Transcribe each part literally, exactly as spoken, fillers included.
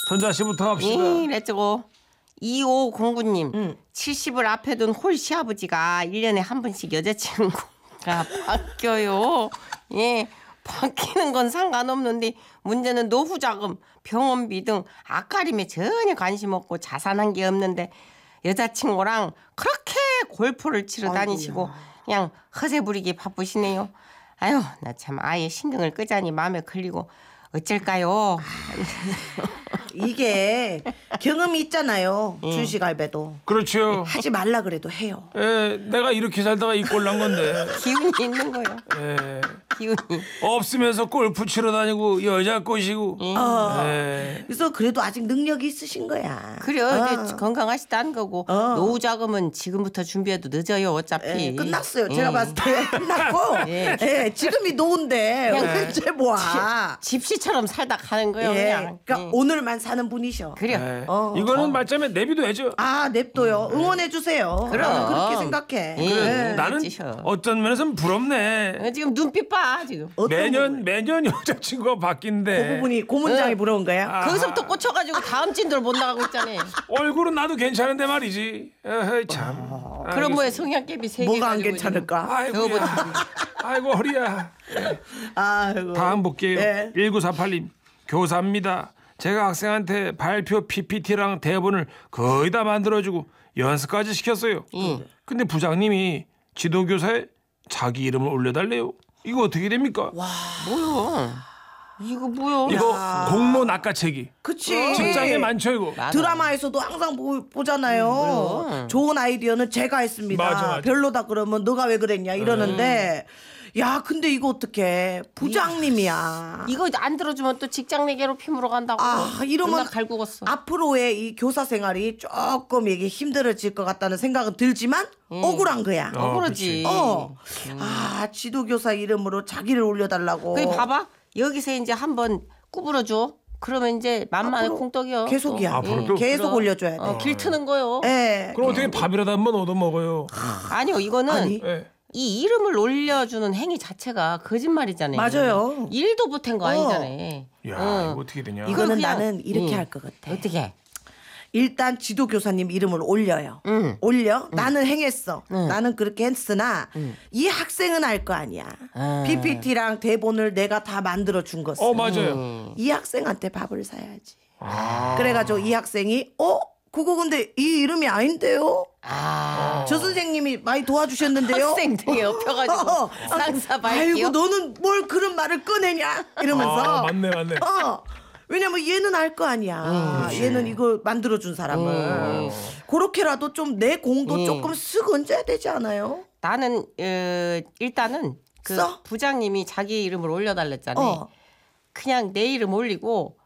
선자 씨부터 합시다. 이래저고 이오공구님 응. 칠십을 앞에 둔 홀 시아버지가 일 년에 한 번씩 여자친구가 바뀌어요. 예, 바뀌는 건 상관없는데 문제는 노후 자금, 병원비 등 앞가림에 전혀 관심 없고 자산한 게 없는데 여자친구랑 그렇게 골프를 치러 다니시고 그냥 허세 부리기 바쁘시네요. 아유, 나 참 아예 신경을 끄자니 마음에 걸리고 어쩔까요? 이게 경험이 있잖아요. 준식알배도 그렇죠. 하지 말라 그래도 해요. 에, 내가 이렇게 살다가 이 꼴 난 건데. 기운이 있는 거예요. 에, 기운이. 없으면서 골프 치러 다니고 여자 꼬시고. 어. 에. 그래서 그래도 아직 능력이 있으신 거야. 그래요. 어. 이제 건강하시다는 거고 어. 노후 자금은 지금부터 준비해도 늦어요. 어차피. 예, 끝났어요. 제가 봤을 때 끝났고. 예. 예, 지금이 노인데 언제 뭐야. 집시처럼 살다 가는 거예요. 예, 그냥. 그러니까 예. 오늘만 사는 분이셔. 그래요. 에. 어. 이거는 말점에 내비둬야죠. 아, 냅둬요. 응원해 주세요. 그럼. 나는 그렇게 생각해. 예. 예. 나는 멋지셔. 어떤 면에서는 부럽네. 어, 지금 눈빛 봐 지금. 어떤 매년 매년 여자친구가 바뀐대. 그 부분이 고문장이 어. 부러운 거야. 아. 거기서부터 꽂혀가지고 다음 진도를 못 나가고 있잖아요. 얼굴은 나도 괜찮은데 말이지. 에헤이, 참. 그럼 알겠습니다. 뭐에 성향갭이 세 개. 뭐가 안 가지고 괜찮을까? 아이고야. 아이고 허리야. 아이고. 다음 볼게요. 예. 일구사팔님 교사입니다. 제가 학생한테 발표 피피티랑 대본을 거의 다 만들어주고 연습까지 시켰어요. 응. 근데 부장님이 지도교사에 자기 이름을 올려달래요. 이거 어떻게 됩니까? 뭐야? 이거 뭐야? 이거 공모 낚아채기. 그치. 직장에 많죠 이거. 맞아. 드라마에서도 항상 보, 보잖아요. 그럼. 좋은 아이디어는 제가 했습니다. 맞아, 맞아. 별로다 그러면 너가 왜 그랬냐 이러는데 야 근데 이거 어떡해. 부장님이야. 이거 안 들어주면 또 직장 내 괴롭힘으로 간다고. 아 이러면 존나 갈구었어. 앞으로의 이 교사 생활이 조금 이게 힘들어질 것 같다는 생각은 들지만 억울한 거야. 어, 억울하지. 어. 아 지도교사 이름으로 자기를 올려달라고. 그 봐봐. 여기서 이제 한번 구부러줘. 그러면 이제 만만의 앞으로 콩떡이요. 계속이야. 또. 앞으로도? 계속 그럼. 올려줘야 돼. 어, 길 트는 거요. 예. 그럼 어떻게 밥이라도 한번 얻어 먹어요. 아니요, 이거는 아니. 예. 이 이름을 올려주는 행위 자체가 거짓말이잖아요. 맞아요. 일도 보탠 거 어. 아니잖아요. 야 어. 이거 어떻게 되냐. 이거는 그냥- 나는 이렇게 응. 할 것 같아. 어떻게? 일단 지도교사님 이름을 올려요. 응. 올려. 나는 행했어. 응. 나는 그렇게 했으나 이 학생은 알 거 아니야. 아. 피피티랑 대본을 내가 다 만들어 준 것을. 어 맞아요. 음. 이 학생한테 밥을 사야지. 아. 그래가지고 이 학생이 어? 그거 근데 이 이름이 아닌데요? 아, 저 선생님이 많이 도와주셨는데요? 학생 등에 엎혀가지고 어, 쌍사 아이고 발기요. 너는 뭘 그런 말을 꺼내냐? 이러면서 아, 맞네 맞네. 어. 왜냐면 얘는 알 거 아니야. 얘는 이걸 만들어준 사람을. 음. 그렇게라도 좀 내 공도 음. 조금 쓱 얹어야 되지 않아요? 나는 어, 일단은 그 써? 부장님이 자기 이름을 올려달랬잖아요. 어. 그냥 내 이름 올리고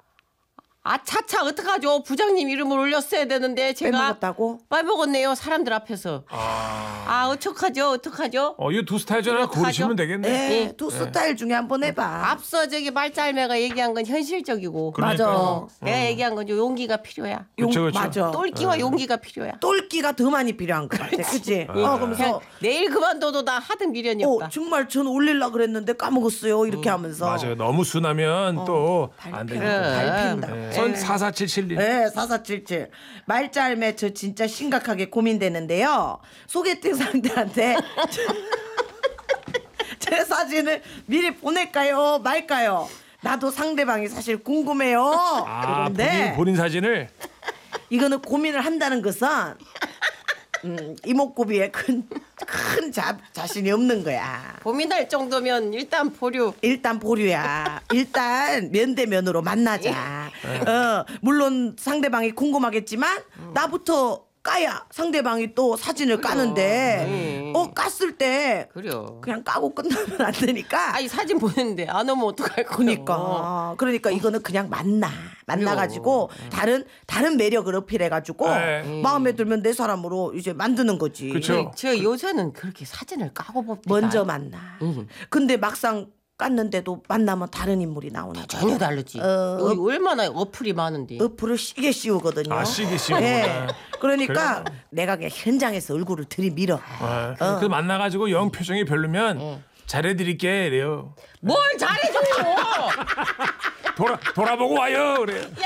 아차차 어떡하죠? 부장님 이름을 올렸어야 되는데 제가 빼먹었다고? 빼먹었네요. 사람들 앞에서. 아. 아 어떡하죠? 어떡하죠? 어 이거 두 스타일 중 하나 어떡하죠? 고르시면 되겠네. 예, 예. 두 스타일 중에 한번 해봐. 앞서 저기 말짤매가 얘기한 건 현실적이고 그러니까요. 어, 내가 얘기한 건 좀 용기가 필요야. 용, 그쵸, 그쵸. 맞아. 똘끼와 용기가 필요야. 똘끼가 더 많이 필요한 것 같아. 그치? 어, 그냥 그러면서 내일 그만둬도 나 하든 미련이 없다. 어, 정말 전 올리려고 그랬는데 까먹었어요. 이렇게 하면서. 맞아요. 너무 순하면 또 안 되니까. 밟힌다. 네. 전 사사칠칠님. 네, 사사칠칠. 말짤매 저 진짜 심각하게 고민되는데요. 소개팅 상대한테 제 사진을 미리 보낼까요? 말까요? 나도 상대방이 사실 궁금해요. 아 그런데 본인, 본인 사진을. 이거는 고민을 한다는 것은 음, 이목구비에 큰, 큰 자, 자신이 없는 거야. 고민할 정도면 일단 보류. 일단 보류야. 일단 면대면으로 만나자. 어, 물론 상대방이 궁금하겠지만 나부터 까야 상대방이 또 사진을 까는데 음. 어 깠을 때 그래요. 그냥 까고 끝나면 안 되니까. 아니 사진 보냈는데 안 오면 어떡할 거야. 그러니까 그러니까 이거는 그냥 만나 만나가지고 다른 다른 매력을 어필해가지고 네. 마음에 들면 내 사람으로 이제 만드는 거지. 그쵸. 저 요새는 그렇게 사진을 까고 봅니다. 먼저 만나. 응. 근데 막상 깠는데도 만나면 다른 인물이 나오나 봐. 전혀 다르지. 어, 여기 얼마나 어플이 많은데. 어플을 시게 씌우거든요. 아, 시게 씌우구나. 예. 그러니까 그래요? 내가 그냥 현장에서 얼굴을 들이밀어. 아, 그 만나가지고 영 표정이 별로면 잘해드릴게 이래요. 뭘 잘해줘요. 돌아 돌아보고 와요 그래.